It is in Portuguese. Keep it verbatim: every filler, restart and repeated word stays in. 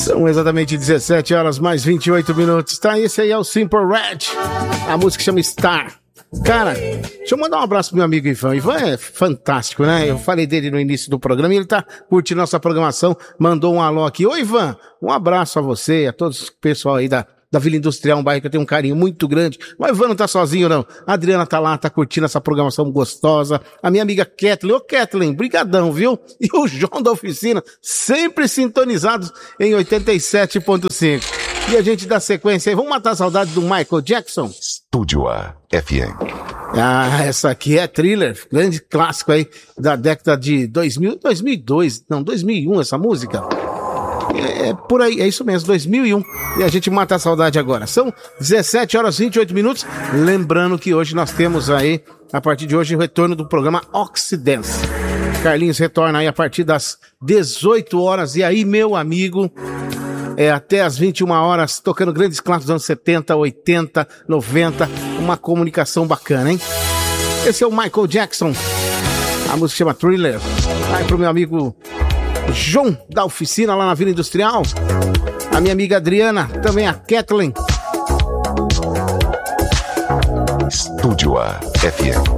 São exatamente dezessete horas mais vinte e oito minutos. Tá, esse aí é o Simple Red. A música chama Star. Cara, deixa eu mandar um abraço pro meu amigo Ivan. Ivan é fantástico, né? Eu falei dele no início do programa e ele tá curtindo nossa programação. Mandou um alô aqui. Ô, Ivan, um abraço a você, a todos o pessoal aí da, da Vila Industrial, um bairro que eu tenho um carinho muito grande. Mas o Ivan não tá sozinho, não. A Adriana tá lá, tá curtindo essa programação gostosa. A minha amiga Kathleen. Ô, Kathleen, brigadão, viu? E o João da Oficina, sempre sintonizados em oitenta e sete ponto cinco. E a gente dá sequência aí. Vamos matar a saudade do Michael Jackson? Estúdio A F M. Ah, essa aqui é Thriller, grande clássico aí da década de dois mil, dois mil e dois, não, dois mil e um essa música. É, é por aí, é isso mesmo, dois mil e um. E a gente mata a saudade agora. São dezessete horas e vinte e oito minutos. Lembrando que hoje nós temos aí, a partir de hoje, o retorno do programa Oxidance. Carlinhos retorna aí a partir das dezoito horas. E aí, meu amigo... É, até às vinte e uma horas, tocando grandes clássicos dos anos setenta, oitenta, noventa, uma comunicação bacana, hein? Esse é o Michael Jackson, a música chama Thriller. Vai pro meu amigo João da Oficina, lá na Vila Industrial, a minha amiga Adriana, também a Kathleen. Estúdio A F M.